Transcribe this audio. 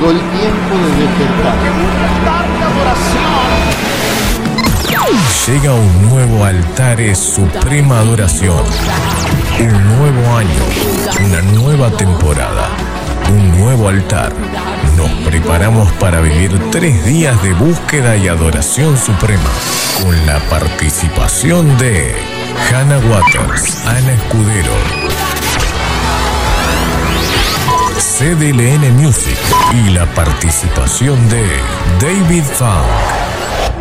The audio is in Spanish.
llegó el tiempo de despertar. Llega un nuevo Altares Suprema Adoración. Un nuevo año, una nueva temporada, un nuevo altar. Nos preparamos para vivir 3 días de búsqueda y adoración suprema, con la participación de Hannah Waters, Ana Escudero, CDLN Music y la participación de David Funk.